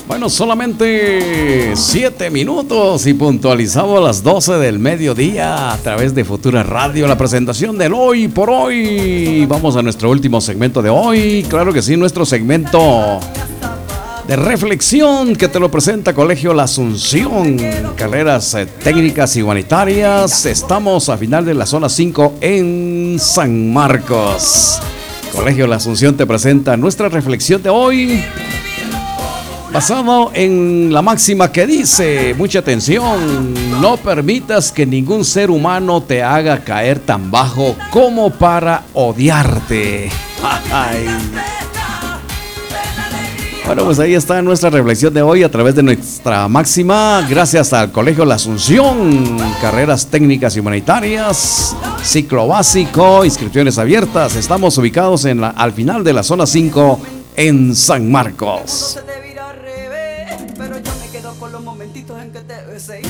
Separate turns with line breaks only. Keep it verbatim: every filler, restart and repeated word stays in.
Bueno, solamente siete minutos y puntualizamos las doce del mediodía a través de Futura Radio, la presentación del Hoy por Hoy. Vamos a nuestro último segmento de hoy, claro que sí, nuestro segmento de reflexión que te lo presenta Colegio La Asunción, carreras eh, técnicas y humanitarias. Estamos a final de la zona cinco en San Marcos. Colegio La Asunción te presenta nuestra reflexión de hoy, basado en la máxima que dice, mucha atención, no permitas que ningún ser humano te haga caer tan bajo como para odiarte. Ay. Bueno, pues ahí está nuestra reflexión de hoy a través de nuestra máxima, gracias al Colegio La Asunción, carreras técnicas y humanitarias, ciclo básico, inscripciones abiertas. Estamos ubicados en la, al final de la zona cinco en San Marcos.